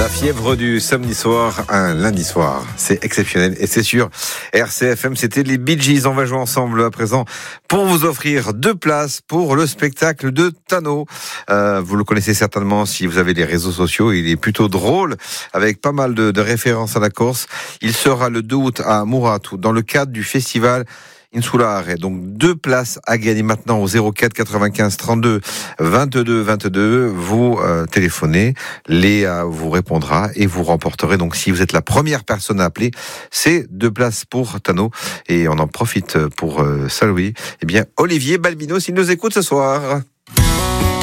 fièvre du samedi soir, un lundi soir. C'est exceptionnel et c'est sûr. RCFM, c'était les Bee Gees. On va jouer ensemble à présent pour vous offrir 2 places pour le spectacle de Tano. Vous le connaissez certainement si vous avez les réseaux sociaux. Il est plutôt drôle avec pas mal de références à la Corse. Il sera le 2 août à Muratu dans le cadre du festival Insulare. Donc 2 places à gagner maintenant au 04 95 32 22 22. Vous téléphonez, Léa vous répondra et vous remporterez. Donc si vous êtes la première personne à appeler, c'est 2 places pour Tano. Et on en profite pour saluer Olivier Balbino s'il nous écoute ce soir.